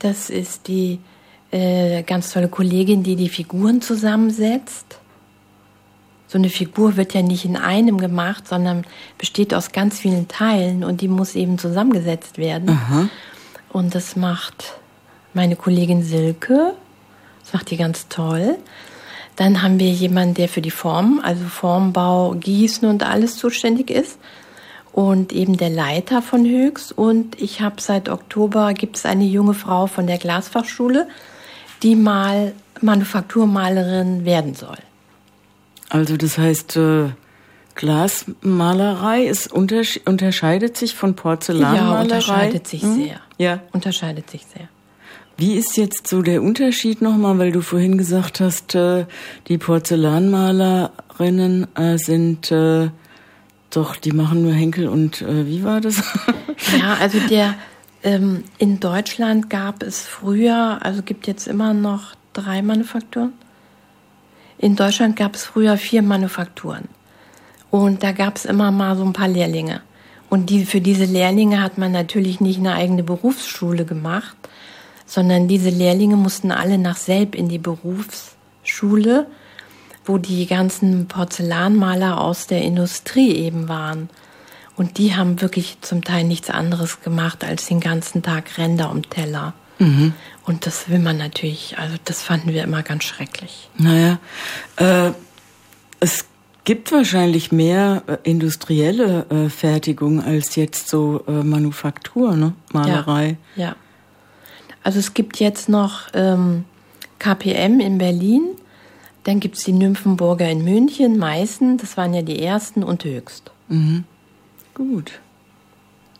Das ist die ganz tolle Kollegin, die die Figuren zusammensetzt. So eine Figur wird ja nicht in einem gemacht, sondern besteht aus ganz vielen Teilen und die muss eben zusammengesetzt werden. Aha. Und das macht meine Kollegin Silke. Das macht die ganz toll. Dann haben wir jemanden, der für die Formen, also Formbau, Gießen und alles zuständig ist. Und eben der Leiter von Höchst. Und ich habe seit Oktober, gibt es eine junge Frau von der Glasfachschule, die mal Manufakturmalerin werden soll. Also das heißt, Glasmalerei unterscheidet sich von Porzellanmalerei? Ja, unterscheidet sich sehr. Ja. Unterscheidet sich sehr. Wie ist jetzt so der Unterschied nochmal, weil du vorhin gesagt hast, die Porzellanmalerinnen sind doch, die machen nur Henkel und wie war das? Ja, also in Deutschland gab es früher, also gibt jetzt immer noch 3 Manufakturen. In Deutschland gab es früher 4 Manufakturen. Und da gab es immer mal so ein paar Lehrlinge. Und für diese Lehrlinge hat man natürlich nicht eine eigene Berufsschule gemacht, sondern diese Lehrlinge mussten alle nach Selb in die Berufsschule, wo die ganzen Porzellanmaler aus der Industrie eben waren. Und die haben wirklich zum Teil nichts anderes gemacht, als den ganzen Tag Ränder um Teller. Mhm. Und das will man natürlich, also das fanden wir immer ganz schrecklich. Naja, es gibt wahrscheinlich mehr industrielle Fertigung als jetzt so Manufaktur, ne? Malerei. Ja. Also es gibt jetzt noch KPM in Berlin, dann gibt es die Nymphenburger in München, Meißen, das waren ja die ersten, und Höchst. Mhm. Gut.